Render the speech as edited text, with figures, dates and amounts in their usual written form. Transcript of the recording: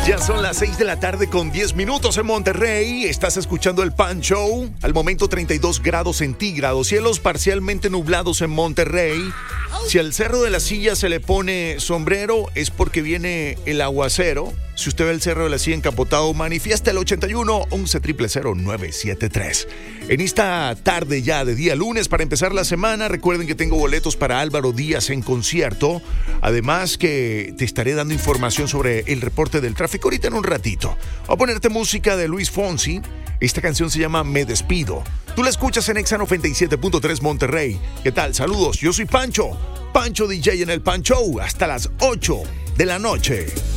Ya son las 6 de la tarde con 10 minutos en Monterrey. Estás escuchando el Pan Show. Al momento 32 grados centígrados. Cielos parcialmente nublados en Monterrey. Si al Cerro de la Silla se le pone sombrero es porque viene el aguacero. Si usted ve el Cerro de la Silla encapotado, manifiesta el 81 11 000 973. En esta tarde ya de día lunes para empezar la semana, recuerden que tengo boletos para Álvaro Díaz en concierto. Además que te estaré dando información sobre el reporte del tráfico ahorita en un ratito. Voy a ponerte música de Luis Fonsi. Esta canción se llama Me Despido. Tú la escuchas en Exa 97.3 Monterrey. ¿Qué tal? Saludos, yo soy Pancho DJ en el Pan Show hasta las 8 de la noche.